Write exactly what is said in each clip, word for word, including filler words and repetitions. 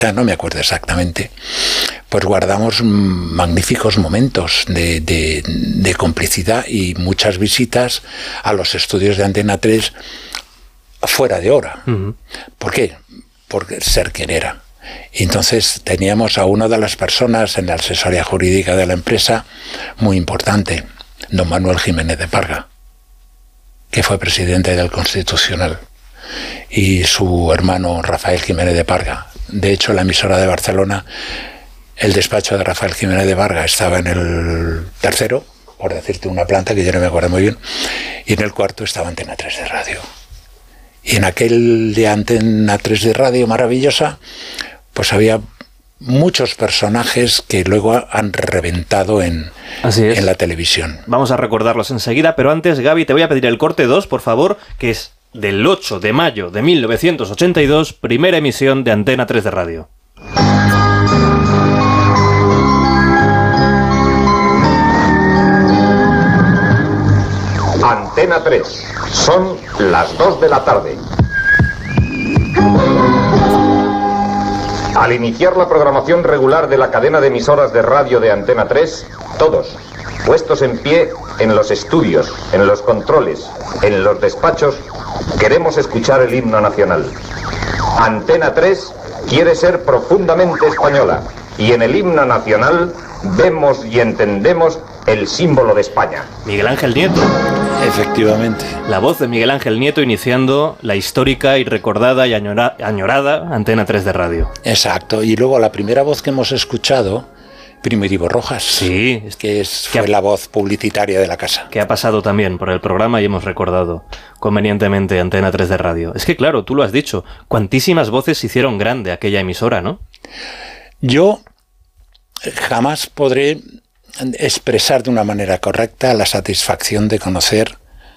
no me acuerdo exactamente, pues guardamos magníficos momentos de, de, de complicidad y muchas visitas a los estudios de Antena tres fuera de hora. Uh-huh. ¿Por qué? Porque ser quien era. Y entonces teníamos a una de las personas en la asesoría jurídica de la empresa muy importante, don Manuel Jiménez de Parga, que fue presidente del Constitucional, y su hermano Rafael Jiménez de Parga. De hecho, la emisora de Barcelona, el despacho de Rafael Jiménez de Parga estaba en el tercero, por decirte una planta que yo no me acuerdo muy bien, y en el cuarto estaba Antena tres de Radio. Y en aquel de Antena tres de Radio maravillosa, pues había muchos personajes que luego han reventado en, en la televisión. Vamos a recordarlos enseguida, pero antes, Gaby, te voy a pedir el corte dos, por favor, que es del ocho de mayo de mil novecientos ochenta y dos, primera emisión de Antena tres de Radio. Antena tres. Son las dos de la tarde. Al iniciar la programación regular de la cadena de emisoras de radio de Antena tres, todos, puestos en pie en los estudios, en los controles, en los despachos, queremos escuchar el himno nacional. Antena tres quiere ser profundamente española y en el himno nacional vemos y entendemos el símbolo de España. Miguel Ángel Nieto. Efectivamente. La voz de Miguel Ángel Nieto iniciando la histórica y recordada y añora, añorada Antena tres de Radio. Exacto. Y luego la primera voz que hemos escuchado, Primitivo Rojas. Sí. Que es, fue que ha, la voz publicitaria de la casa. Que ha pasado también por el programa y hemos recordado convenientemente Antena tres de Radio. Es que claro, tú lo has dicho, cuantísimas voces hicieron grande aquella emisora, ¿no? Yo jamás podré expresar de una manera correcta la satisfacción de conocer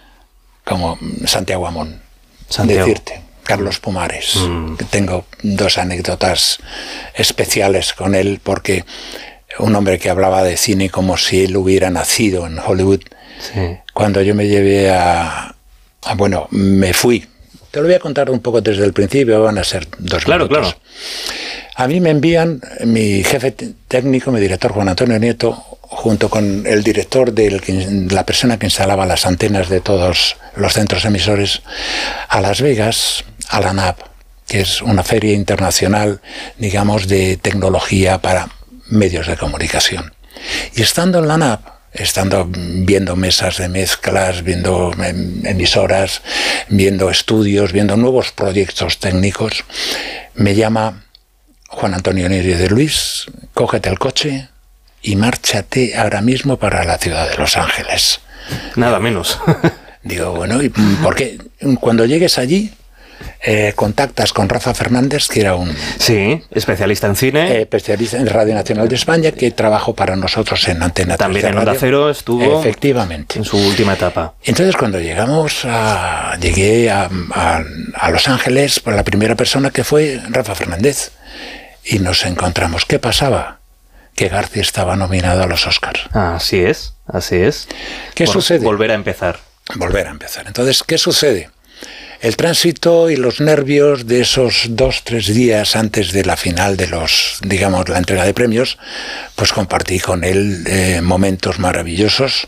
como Santiago Amón. Santiago. Decirte, Carlos Pumares. Mm. Tengo dos anécdotas especiales con él porque un hombre que hablaba de cine como si él hubiera nacido en Hollywood. Sí. Cuando yo me llevé a, a... Bueno, me fui. Te lo voy a contar un poco desde el principio, van a ser dos claro, minutos. Claro. A mí me envían mi jefe técnico, mi director Juan Antonio Nieto, junto con el director, de la persona que instalaba las antenas de todos los centros emisores, a Las Vegas, a la N A B, que es una feria internacional, digamos, de tecnología para medios de comunicación. Y estando en la N A B, estando viendo mesas de mezclas, viendo emisoras, viendo estudios, viendo nuevos proyectos técnicos, me llama Juan Antonio Nieto de Luis, cógete el coche y márchate ahora mismo para la ciudad de Los Ángeles. Nada menos. Digo, bueno, ¿y por qué? Cuando llegues allí, eh, contactas con Rafa Fernández, que era un... Sí, especialista en cine. Eh, especialista en Radio Nacional de España, que trabajó para nosotros en Antena tres. También en Onda Cero estuvo. Efectivamente. En su última etapa. Entonces, cuando llegamos a... Llegué a, a, a Los Ángeles, pues la primera persona que fue Rafa Fernández. Y nos encontramos. ¿Qué pasaba? Que García estaba nominado a los Oscars. Así es, así es. ¿Qué Por sucede? Volver a empezar. Volver a empezar. Entonces, ¿qué sucede? El tránsito y los nervios de esos dos, tres días antes de la final de los, digamos, la entrega de premios, pues compartí con él eh, momentos maravillosos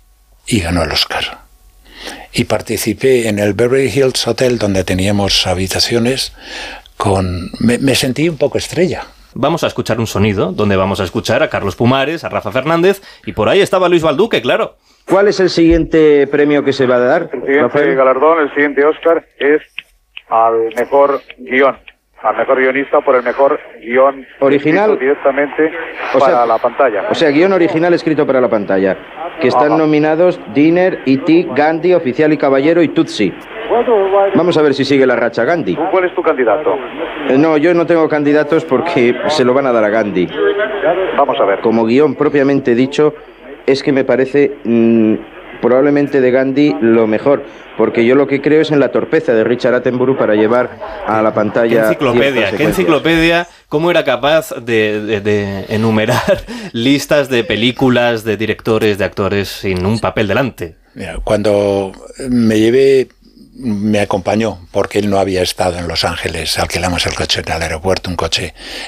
y ganó el Oscar. Y participé en el Beverly Hills Hotel, donde teníamos habitaciones, con... Me, me sentí un poco estrella. Vamos a escuchar un sonido donde vamos a escuchar a Carlos Pumares, a Rafa Fernández, y por ahí estaba Luis Balduque, claro. ¿Cuál es el siguiente premio que se va a dar? El siguiente Rafael? galardón, el siguiente Oscar es al mejor guión, al mejor guionista por el mejor guión original directamente o para sea, la pantalla. O sea, guión original escrito para la pantalla. Que están Ajá. nominados Dinner, E T, Gandhi, Oficial y Caballero y Tutsi. Vamos a ver si sigue la racha Gandhi. ¿Cuál es tu candidato? Eh, no, yo no tengo candidatos porque se lo van a dar a Gandhi. Vamos a ver. Como guión propiamente dicho, es que me parece mmm, probablemente de Gandhi lo mejor, porque yo lo que creo es en la torpeza de Richard Attenborough para llevar a la pantalla... ¿Qué enciclopedia? ¿Qué enciclopedia? ¿Cómo era capaz de, de, de enumerar listas de películas, de directores, de actores sin un papel delante? Mira, cuando me llevé... me acompañó porque él no había estado en Los Ángeles, alquilamos el coche en el aeropuerto, un coche